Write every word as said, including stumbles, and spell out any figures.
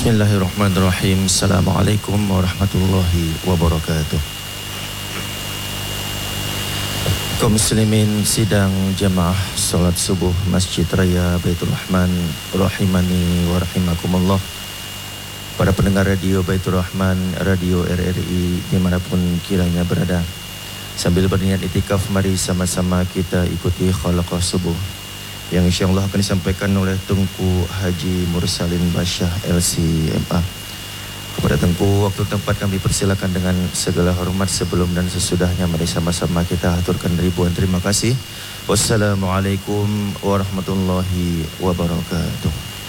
Bismillahirrahmanirrahim. Assalamualaikum warahmatullahi wabarakatuh. Kaum muslimin sidang jamaah salat subuh Masjid Raya Baitur Rahman rahimani wa rahimakumullah. Para pendengar radio Baitur Rahman, radio R R I dimanapun kiranya berada, sambil berniat itikaf, mari sama-sama kita ikuti khalaqah subuh yang insyaallah akan disampaikan oleh Tengku Haji Mursalin Basyah L C M A. Kepada Tengku, waktu tempat kami persilakan dengan segala hormat. Sebelum dan sesudahnya mari sama-sama kita aturkan ribuan terima kasih. Wassalamualaikum warahmatullahi wabarakatuh.